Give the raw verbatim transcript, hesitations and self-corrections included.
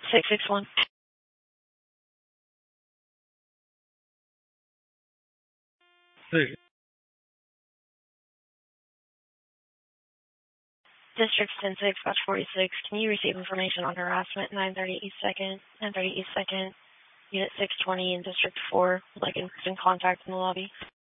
six six one. Six. District ten six, batch forty-six. Can you receive information on harassment nine thirty East second, nine thirty East second, Unit six twenty in District four, like in, in contact in the lobby?